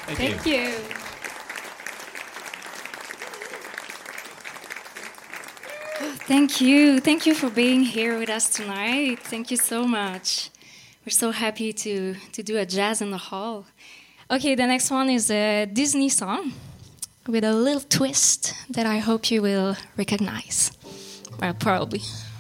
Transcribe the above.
Thank you. Thank you. Thank you for being here with us tonight. Thank you so much. We're so happy to do a jazz in the hall. Okay, the next one is a Disney song with a little twist that I hope you will recognize. Well, probably.